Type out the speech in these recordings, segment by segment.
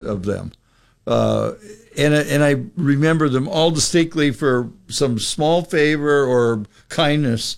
of them. And I remember them all distinctly for some small favor or kindness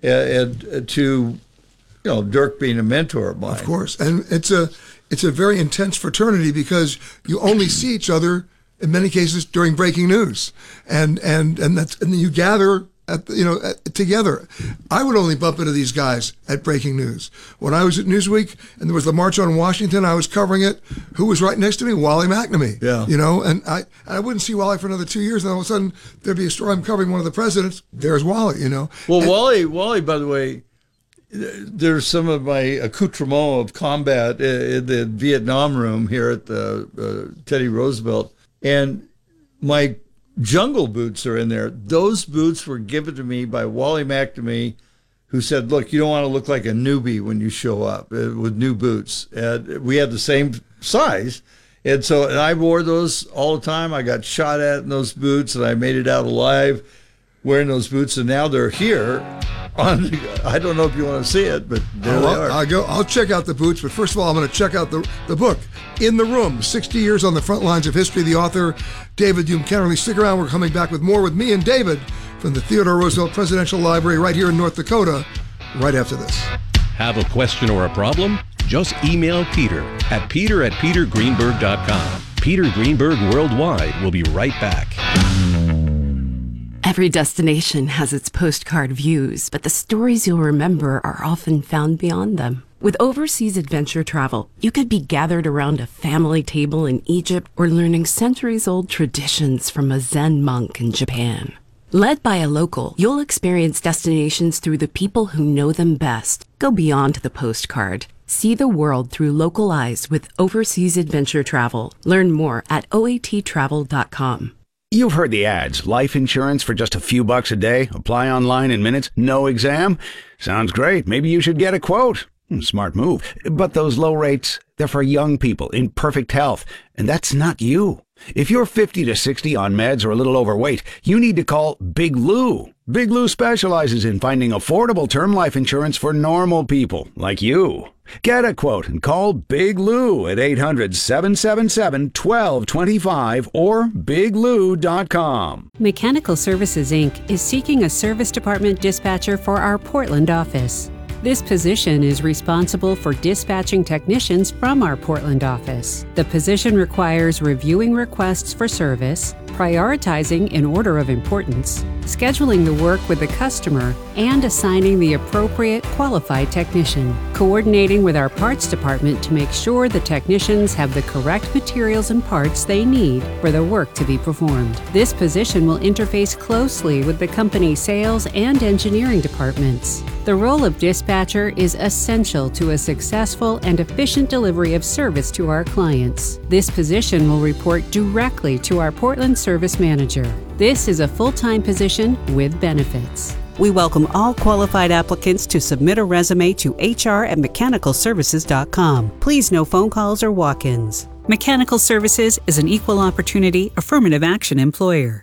to, Dirk being a mentor of mine. Of course. And it's a very intense fraternity because you only see each other in many cases during breaking news. And you gather together. I would only bump into these guys at breaking news. When I was at Newsweek and there was the March on Washington, I was covering it. Who was right next to me? Wally McNamee. Yeah. And I wouldn't see Wally for another 2 years, and all of a sudden there'd be a story. I'm covering one of the presidents. There's Wally. Well, Wally, by the way, there's some of my accoutrement of combat in the Vietnam room here at the Teddy Roosevelt, and my jungle boots are in there. Those boots were given to me by Wally McNamee, who said, look, you don't want to look like a newbie when you show up with new boots. And we had the same size. And I wore those all the time. I got shot at in those boots, and I made it out alive wearing those boots. And now they're here. I don't know if you want to see it, but there they are. I'll check out the boots, but first of all, I'm going to check out the book, In the Room, 60 Years on the Front Lines of History. The author, David Hume Kennerly. Stick around. We're coming back with more with me and David from the Theodore Roosevelt Presidential Library right here in North Dakota, right after this. Have a question or a problem? Just email Peter at petergreenberg.com. Peter Greenberg Worldwide will be right back. Every destination has its postcard views, but the stories you'll remember are often found beyond them. With overseas adventure travel, you could be gathered around a family table in Egypt or learning centuries-old traditions from a Zen monk in Japan. Led by a local, you'll experience destinations through the people who know them best. Go beyond the postcard. See the world through local eyes with overseas adventure travel. Learn more at oattravel.com. You've heard the ads. Life insurance for just a few bucks a day. Apply online in minutes. No exam. Sounds great. Maybe you should get a quote. Smart move. But those low rates, they're for young people in perfect health. And that's not you. If you're 50 to 60 on meds or a little overweight, you need to call Big Lou. Big Lou specializes in finding affordable term life insurance for normal people like you. Get a quote and call Big Lou at 800-777-1225 or biglou.com. Mechanical Services, Inc. is seeking a service department dispatcher for our Portland office. This position is responsible for dispatching technicians from our Portland office. The position requires reviewing requests for service, prioritizing in order of importance, scheduling the work with the customer, and assigning the appropriate qualified technician, coordinating with our parts department to make sure the technicians have the correct materials and parts they need for the work to be performed. This position will interface closely with the company's sales and engineering departments. The role of dispatcher is essential to a successful and efficient delivery of service to our clients. This position will report directly to our Portland Service Manager. This is a full-time position with benefits. We welcome all qualified applicants to submit a resume to hr@mechanicalservices.com. Please no phone calls or walk-ins. Mechanical Services is an equal opportunity affirmative action employer.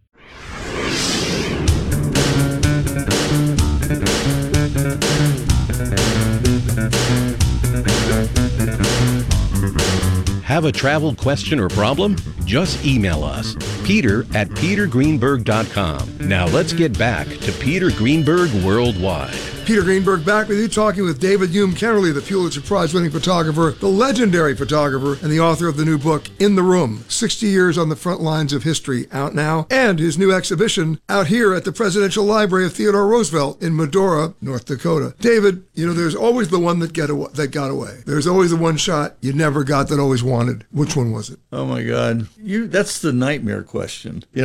Have a travel question or problem? Just email us, Peter at petergreenberg.com. Now let's get back to Peter Greenberg Worldwide. Peter Greenberg back with you, talking with David Hume Kennerly, the Pulitzer Prize-winning photographer, the legendary photographer, and the author of the new book, In the Room, 60 Years on the Front Lines of History, out now, and his new exhibition out here at the Presidential Library of Theodore Roosevelt in Medora, North Dakota. David, there's always the one that got away. There's always the one shot you never got that always wanted. Which one was it? Oh, my God. That's the nightmare question. The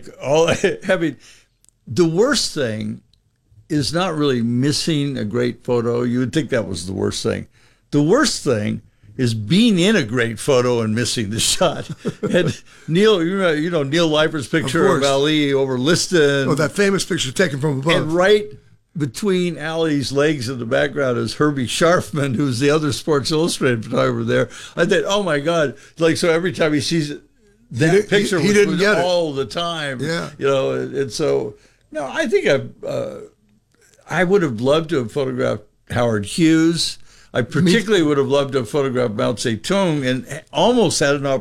worst thing is not really missing a great photo. You would think that was the worst thing. The worst thing is being in a great photo and missing the shot. And Neil Leiper's picture of Ali over Liston. Oh, that famous picture taken from above. And right between Ali's legs in the background is Herbie Scharfman, who's the other Sports Illustrated photographer there. I thought, oh my God! So every time he sees that picture, he didn't get it all the time. Yeah, and so no, I think I would have loved to have photographed Howard Hughes. I particularly would have loved to have photographed Mao Zedong, and almost had an